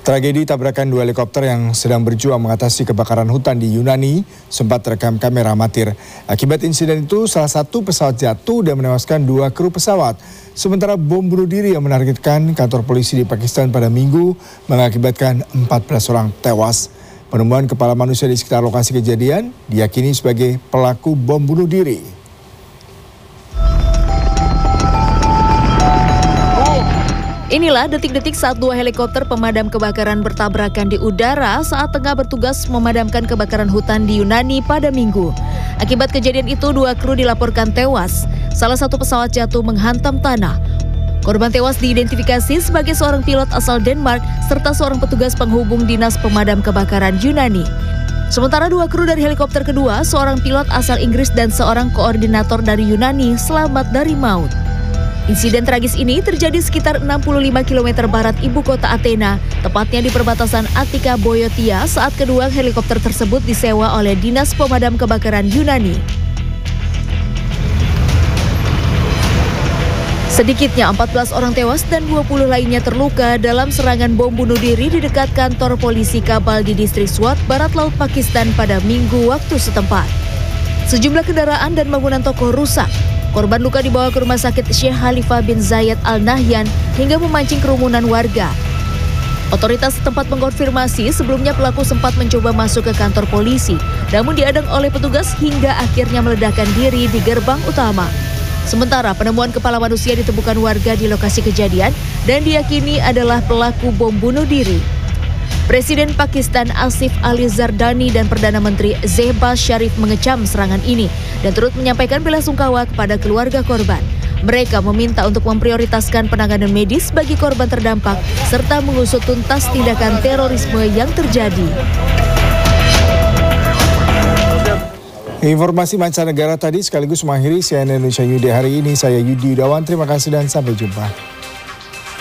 Tragedi tabrakan dua helikopter yang sedang berjuang mengatasi kebakaran hutan di Yunani sempat terekam kamera amatir. Akibat insiden itu, salah satu pesawat jatuh dan menewaskan 2 kru pesawat. Sementara bom bunuh diri yang menargetkan kantor polisi di Pakistan pada Minggu mengakibatkan 14 orang tewas. Penemuan kepala manusia di sekitar lokasi kejadian diyakini sebagai pelaku bom bunuh diri. Inilah detik-detik saat 2 helikopter pemadam kebakaran bertabrakan di udara saat tengah bertugas memadamkan kebakaran hutan di Yunani pada Minggu. Akibat kejadian itu 2 kru dilaporkan tewas. Salah satu pesawat jatuh menghantam tanah. Korban tewas diidentifikasi sebagai seorang pilot asal Denmark serta seorang petugas penghubung dinas pemadam kebakaran Yunani. Sementara 2 kru dari helikopter kedua, seorang pilot asal Inggris dan seorang koordinator dari Yunani selamat dari maut. Insiden tragis ini terjadi sekitar 65 km barat ibu kota Athena, tepatnya di perbatasan Attika Boiotia saat kedua helikopter tersebut disewa oleh Dinas Pemadam Kebakaran Yunani. Sedikitnya 14 orang tewas dan 20 lainnya terluka dalam serangan bom bunuh diri di dekat kantor polisi Kabul di distrik Swat, barat laut Pakistan pada Minggu waktu setempat. Sejumlah kendaraan dan bangunan toko rusak. Korban luka dibawa ke rumah sakit Sheikh Khalifa bin Zayed Al Nahyan hingga memancing kerumunan warga. Otoritas setempat mengkonfirmasi sebelumnya pelaku sempat mencoba masuk ke kantor polisi, namun diadang oleh petugas hingga akhirnya meledakkan diri di gerbang utama. Sementara penemuan kepala manusia ditemukan warga di lokasi kejadian dan diyakini adalah pelaku bom bunuh diri. Presiden Pakistan Asif Ali Zardani dan Perdana Menteri Shehbaz Sharif mengecam serangan ini dan turut menyampaikan belasungkawa kepada keluarga korban. Mereka meminta untuk memprioritaskan penanganan medis bagi korban terdampak serta mengusut tuntas tindakan terorisme yang terjadi. Informasi mancanegara tadi sekaligus mengakhiri CNN Indonesia New Day hari ini. Saya Yudi Yudawan, terima kasih dan sampai jumpa.